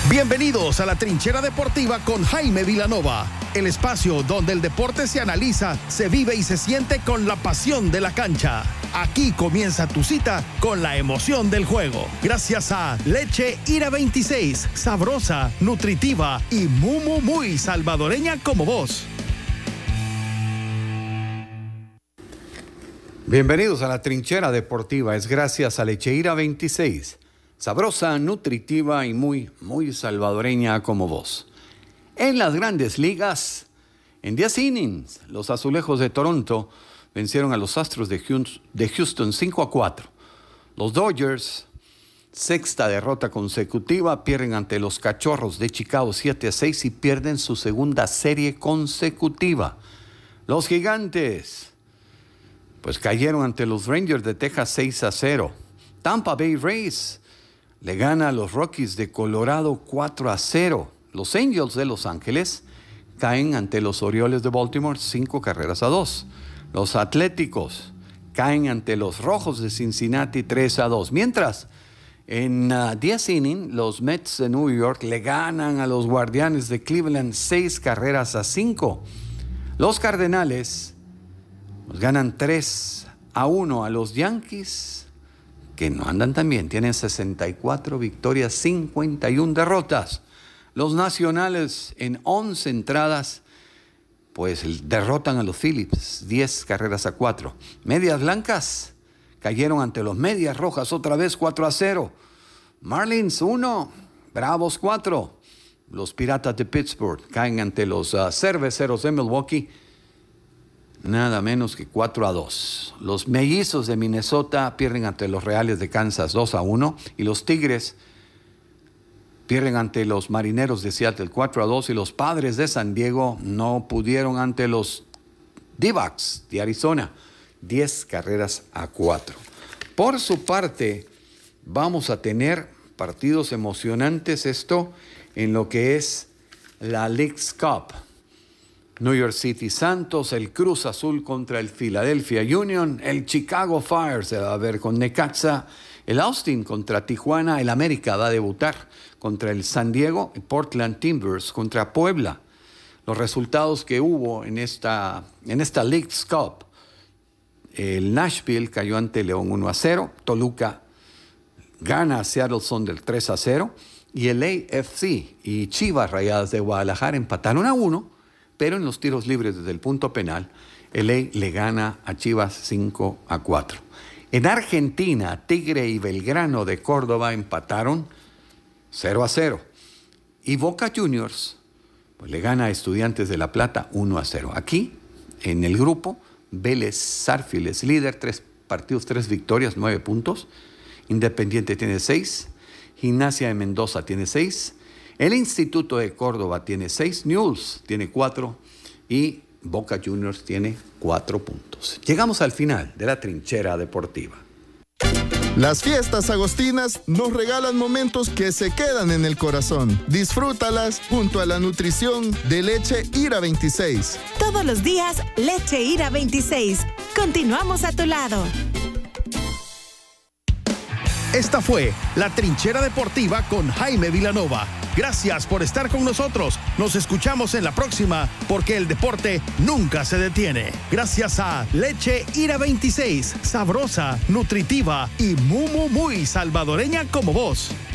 Bienvenidos a la Trinchera Deportiva con Jaime Vilanova, el espacio donde el deporte se analiza, se vive y se siente con la pasión de la cancha. Aquí comienza tu cita con la emoción del juego. Gracias a Leche Ira 26, sabrosa, nutritiva y muy salvadoreña como vos. Bienvenidos a la Trinchera Deportiva. Es gracias a Leche Ira 26. Sabrosa, nutritiva y muy salvadoreña como vos. En las grandes ligas, en 10 innings, los Azulejos de Toronto vencieron a los Astros de Houston 5-4. Los Dodgers, sexta derrota consecutiva, pierden ante los Cachorros de Chicago 7-6 y pierden su segunda serie consecutiva. Los Gigantes, pues cayeron ante los Rangers de Texas 6-0. Tampa Bay Rays le gana a los Rockies de Colorado 4-0. Los Angels de Los Ángeles caen ante los Orioles de Baltimore 5-2. Los Atléticos caen ante los Rojos de Cincinnati 3-2. Mientras, en 10 innings, los Mets de New York le ganan a los Guardianes de Cleveland 6-5. Los Cardenales ganan 3-1 a los Yankees, que no andan tan bien, tienen 64 victorias, 51 derrotas. Los Nacionales en 11 entradas, pues derrotan a los Phillies, 10-4. Medias Blancas cayeron ante los Medias Rojas otra vez 4-0. Marlins 1, Bravos 4. Los Piratas de Pittsburgh caen ante los Cerveceros de Milwaukee, nada menos que 4-2. Los Mellizos de Minnesota pierden ante los Reales de Kansas 2-1. Y los Tigres pierden ante los Marineros de Seattle 4-2. Y los Padres de San Diego no pudieron ante los D-backs de Arizona 10-4. Por su parte, vamos a tener partidos emocionantes, esto en lo que es la Leagues Cup. New York City Santos, el Cruz Azul contra el Philadelphia Union, el Chicago Fire se va a ver con Necaxa, el Austin contra Tijuana, el América va a debutar contra el San Diego, el Portland Timbers contra Puebla. Los resultados que hubo en esta Leagues Cup: el Nashville cayó ante León 1-0, Toluca gana a Seattle Sounders 3-0 y el AFC y Chivas Rayadas de Guadalajara empataron 1. Pero en los tiros libres desde el punto penal, el LA le gana a Chivas 5-4. En Argentina, Tigre y Belgrano de Córdoba empataron 0-0. Y Boca Juniors pues, le gana a Estudiantes de La Plata 1-0. Aquí, en el grupo, Vélez Sarsfield es líder, 3 partidos, 3 victorias, 9 puntos. Independiente tiene 6. Gimnasia de Mendoza tiene 6. El Instituto de Córdoba tiene 6, Newell's tiene 4 y Boca Juniors tiene 4 puntos. Llegamos al final de la Trinchera Deportiva. Las fiestas agostinas nos regalan momentos que se quedan en el corazón. Disfrútalas junto a la nutrición de Leche Ira 26. Todos los días, Leche Ira 26. Continuamos a tu lado. Esta fue la Trinchera Deportiva con Jaime Vilanova. Gracias por estar con nosotros. Nos escuchamos en la próxima, porque el deporte nunca se detiene. Gracias a Leche Ira 26, sabrosa, nutritiva y muy salvadoreña como vos.